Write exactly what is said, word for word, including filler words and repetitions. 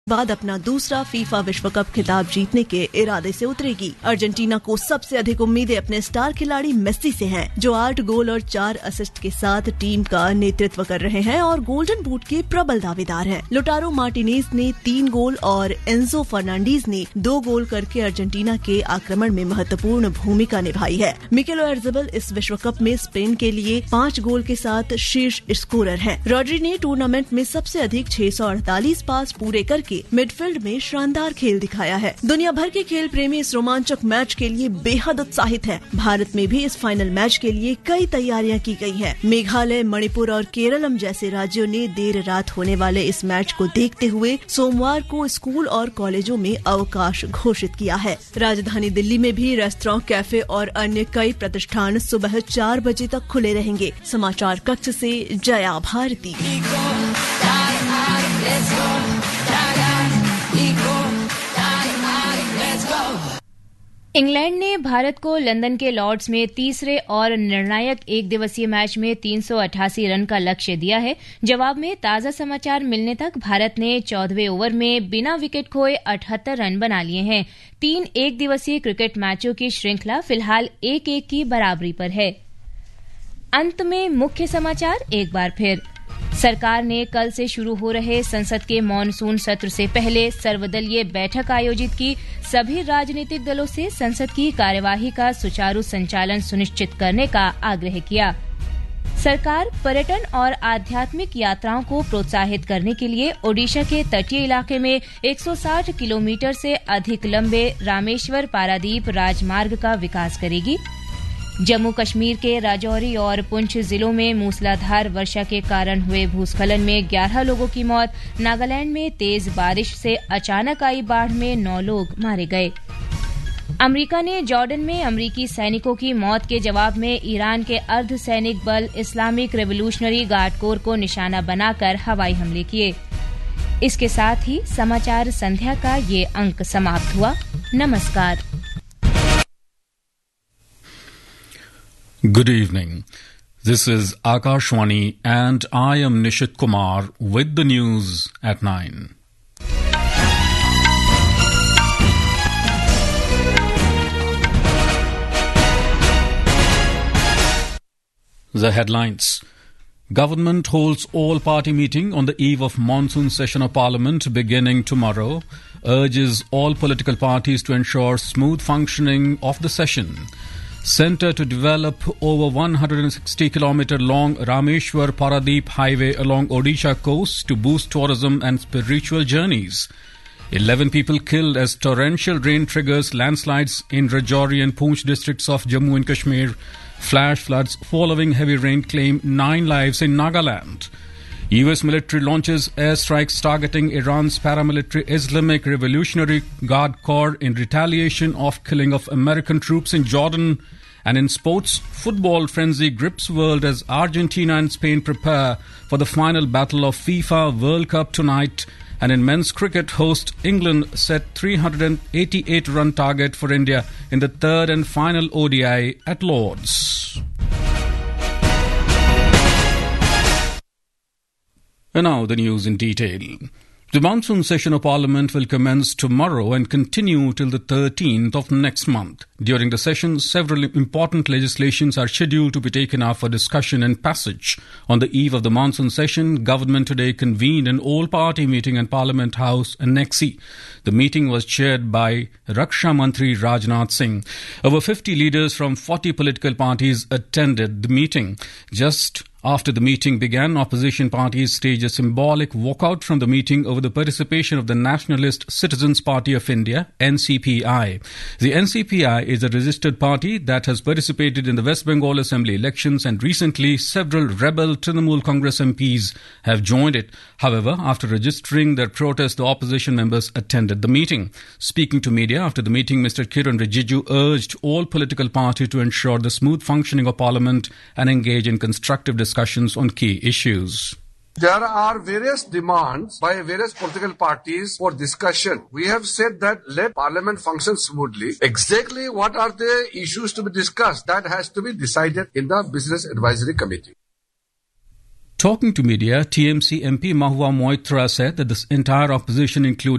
बाद अपना दूसरा फीफा विश्व कप खिताब जीतने के इरादे से उतरेगी। अर्जेंटीना को सबसे अधिक उम्मीदें अपने स्टार खिलाड़ी मेस्सी से हैं, जो आठ गोल और चार असिस्ट के साथ टीम का नेतृत्व कर रहे हैं और गोल्डन बूट के प्रबल दावेदार हैं। लोटारो मार्टिनेज ने तीन गोल और एंजो फर्नांडीज ने दो गोल करके अर्जेंटीना के आक्रमण में महत्वपूर्ण भूमिका निभाई है। मिकेल ओयारज़ाबाल इस विश्व कप में स्पेन के लिए पाँच गोल के साथ शीर्ष स्कोरर हैं। रॉड्री ने टूर्नामेंट में सबसे अधिक छह सौ अड़तालीस पास पूरे करके मिडफील्ड में शानदार खेल दिखाया है। दुनिया भर के खेल प्रेमी इस रोमांचक मैच के लिए बेहद उत्साहित हैं। भारत में भी इस फाइनल मैच के लिए कई तैयारियां की गई हैं। मेघालय, मणिपुर और केरलम जैसे राज्यों ने देर रात होने वाले इस मैच को देखते हुए सोमवार को स्कूल और कॉलेजों में अवकाश घोषित किया है। राजधानी दिल्ली में भी रेस्तरां, कैफे और अन्य कई प्रतिष्ठान सुबह चार बजे तक खुले रहेंगे। समाचार कक्ष से जया भारती। इंग्लैंड ने भारत को लंदन के लॉर्ड्स में तीसरे और निर्णायक एक दिवसीय मैच में तीन सौ अठासी रन का लक्ष्य दिया है। जवाब में ताजा समाचार मिलने तक भारत ने चौदहवें ओवर में बिना विकेट खोए अठहत्तर रन बना लिए हैं। तीन एक दिवसीय क्रिकेट मैचों की श्रृंखला फिलहाल एक एक की बराबरी पर है। अंत में मुख्य समाचार एक बार फिर। सरकार ने कल से शुरू हो रहे संसद के मॉनसून सत्र से पहले सर्वदलीय बैठक आयोजित की। सभी राजनीतिक दलों से संसद की कार्यवाही का सुचारू संचालन सुनिश्चित करने का आग्रह किया। सरकार पर्यटन और आध्यात्मिक यात्राओं को प्रोत्साहित करने के लिए ओडिशा के तटीय इलाके में एक सौ साठ किलोमीटर से अधिक लंबे रामेश्वर पारादीप राजमार्ग का विकास करेगी। जम्मू कश्मीर के राजौरी और पुंछ जिलों में मूसलाधार वर्षा के कारण हुए भूस्खलन में ग्यारह लोगों की मौत। नागालैंड में तेज बारिश से अचानक आई बाढ़ में नौ लोग मारे गए। अमेरिका ने जॉर्डन में अमेरिकी सैनिकों की मौत के जवाब में ईरान के अर्धसैनिक बल इस्लामिक रेवोल्यूशनरी गार्ड कोर को निशाना बनाकर हवाई हमले किए। इसके साथ ही समाचार संध्या का ये अंक समाप्त हुआ। नमस्कार। Good evening. This is Akashwani and I am Nishit Kumar with the news at nine. The headlines. Government holds all-party meeting on the eve of monsoon session of Parliament beginning tomorrow, urges all political parties to ensure smooth functioning of the session. Centre to develop over one hundred sixty kilometre long Rameshwar Paradeep highway along Odisha coast to boost tourism and spiritual journeys. Eleven people killed as torrential rain triggers landslides in Rajouri and Poonch districts of Jammu and Kashmir. Flash floods following heavy rain claim nine lives in Nagaland. U S military launches airstrikes targeting Iran's paramilitary Islamic Revolutionary Guard Corps in retaliation of killing of American troops in Jordan. And in sports, football frenzy grips world as Argentina and Spain prepare for the final battle of FIFA World Cup tonight. And in men's cricket, host England set three hundred eighty-eight run target for India in the third and final O D I at Lord's. And now the news in detail. The monsoon session of Parliament will commence tomorrow and continue till the thirteenth of next month. During the session, several important legislations are scheduled to be taken up for discussion and passage. On the eve of the monsoon session, government today convened an all-party meeting in Parliament House, Annexi. The meeting was chaired by Raksha Mantri Rajnath Singh. Over fifty leaders from forty political parties attended the meeting. Just after the meeting began, opposition parties staged a symbolic walkout from the meeting over the participation of the Nationalist Citizens Party of India, N C P I. The N C P I is a registered party that has participated in the West Bengal Assembly elections, and recently several rebel Trinamool Congress M Ps have joined it. However, after registering their protest, the opposition members attended the meeting. Speaking to media after the meeting, Mister Kiran Rijiju urged all political parties to ensure the smooth functioning of Parliament and engage in constructive discussions discussions on key issues. There are various demands by various political parties for discussion. We have said that let Parliament function smoothly. Exactly what are the issues to be discussed? That has to be decided in the Business Advisory Committee. Talking to media, T M C M P Mahua Moitra said that this entire opposition, including